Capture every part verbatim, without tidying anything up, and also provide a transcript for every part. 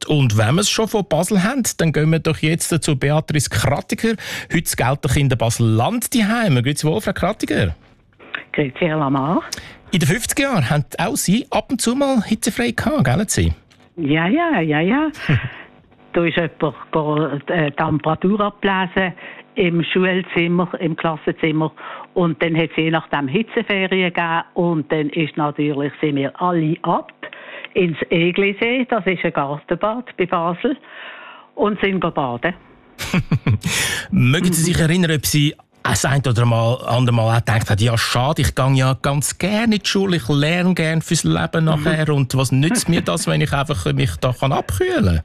Und wenn wir es schon von Basel haben, dann gehen wir doch jetzt zu Beatrice Krattiger. Heute gilt doch in der Basel-Land daheim. Grüezi wohl, Frau Krattiger. Grüezi, Herr Lamar. In den fünfziger Jahren haben auch Sie ab und zu mal hitzefrei gehabt, gell Sie? Ja, ja, ja, ja. Da ist jemand die Temperatur ablesen im Schulzimmer, im Klassenzimmer. Und dann hat es je nachdem Hitzeferien gegeben. Und dann ist natürlich, sind wir alle ab ins Eglisee, das ist ein Gartenbad bei Basel, und sind baden. Mögen Sie sich erinnern, ob Sie das ein oder mal, andere Mal auch gedacht haben, ja schade, ich gehe ja ganz gerne in die Schule, ich lerne gerne fürs Leben nachher und was nützt mir das, wenn ich einfach mich da kann abkühlen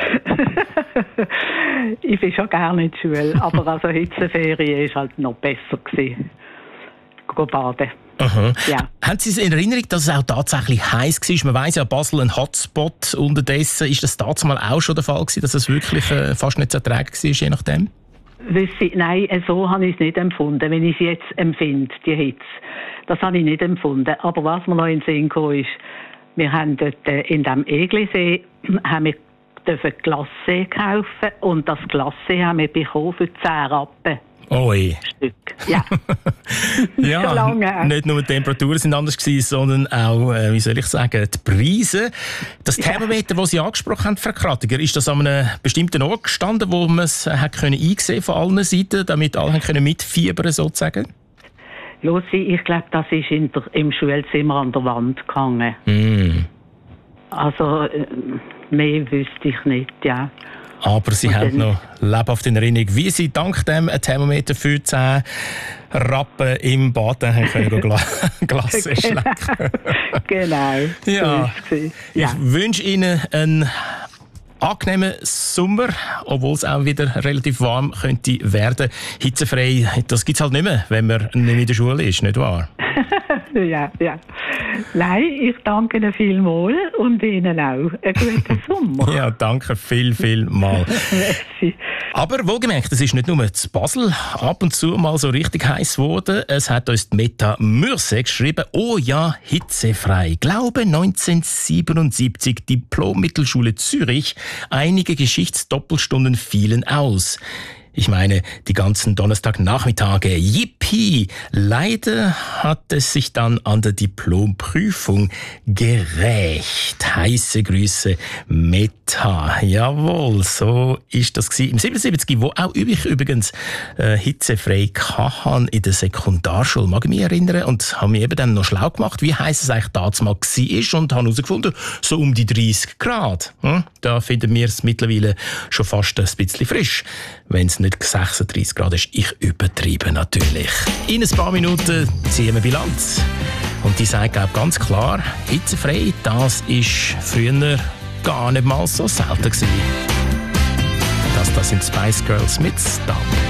kann? Ich bin schon gerne in die Schule, aber also Hitzeferien war halt noch besser gewesen. Go baden. Aha. Ja. Haben Sie in Erinnerung, dass es auch tatsächlich heiß war? Man weiss ja, Basel ein Hotspot. Unterdessen ist das damals auch schon der Fall gewesen, dass es wirklich äh, fast nicht zu ertragen war, je nachdem? Nein, so habe ich es nicht empfunden, wenn ich es jetzt empfinde, die Hitze. Das habe ich nicht empfunden. Aber was mir noch in den Sinn kam, ist, wir haben dort in diesem Eglisee haben wir Glacé kaufen und das Glacé haben wir bekommen für zehn Rappen. Oi. Stück. Ja. Ja, lange. Nicht nur die Temperaturen sind anders gewesen, sondern auch, äh, wie soll ich sagen, die Preise. Das Thermometer, das Sie angesprochen haben, Frau Krattiger, ist das an einem bestimmten Ort gestanden, wo man es einsehen von allen Seiten, damit alle können mitfiebern sozusagen? Lucy, ich glaube, das ist in der, im Schulzimmer an der Wand gehangen. Mm. Also, äh, mehr wüsste ich nicht, ja. Aber Sie haben noch lebhaft in Erinnerung, wie Sie dank dem Thermometer für zehn Rappen im Bad können Gla Glas schlecken. Genau. Ja. So ja. Ich wünsche Ihnen einen angenehmen Sommer, obwohl es auch wieder relativ warm könnte werden. Hitzefrei, das gibt es halt nicht mehr, wenn man nicht in der Schule ist, nicht wahr? Ja, ja. Nein, ich danke Ihnen vielmals und Ihnen auch. Einen guten Sommer. Ja, danke viel, viel mal. Aber wohlgemerkt, es ist nicht nur zu Basel ab und zu mal so richtig heiß geworden. Es hat uns die Meta Mürse geschrieben, oh ja, hitzefrei. Glaube neunzehnhundertsiebenundsiebzig, Diplom-Mittelschule Zürich. Einige Geschichtsdoppelstunden fielen aus. Ich meine, die ganzen Donnerstagnachmittage. Yippie! Leider hat es sich dann an der Diplomprüfung gerächt. Heiße Grüße, Meta. Jawohl, so ist das gewesen. Im siebenundsiebzig, wo auch ich übrigens äh, hitzefrei hatte in der Sekundarschule, mag ich mich erinnern, und habe mich eben dann noch schlau gemacht, wie heiß es eigentlich damals war, und habe herausgefunden, so um die dreißig Grad. Hm? Da finden wir es mittlerweile schon fast ein bisschen frisch. Wenn es nicht sechsunddreißig Grad ist, ich übertreibe natürlich. In ein paar Minuten ziehen wir Bilanz. Und die sagt, glaube ich, ganz klar, hitzefrei, das ist früher gar nicht mal so selten gewesen. Das, das sind Spice Girls mit Stop.